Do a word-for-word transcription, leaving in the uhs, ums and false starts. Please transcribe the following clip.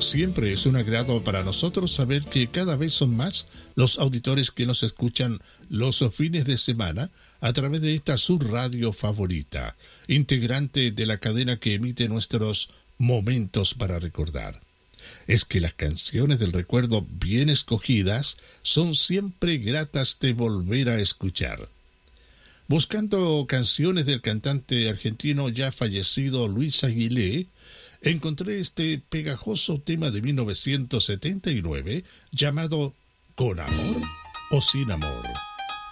siempre es un agrado para nosotros saber que cada vez son más los auditores que nos escuchan los fines de semana a través de esta su radio favorita, integrante de la cadena que emite nuestros momentos para recordar. Es que las canciones del recuerdo bien escogidas son siempre gratas de volver a escuchar. Buscando canciones del cantante argentino ya fallecido Luis Aguilé, encontré este pegajoso tema de mil novecientos setenta y nueve llamado ¿Con amor o sin amor?